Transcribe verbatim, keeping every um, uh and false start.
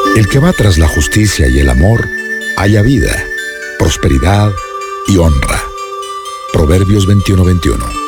El que va tras la justicia y el amor, halla vida, prosperidad y honra. Proverbios veintiuno veintiuno.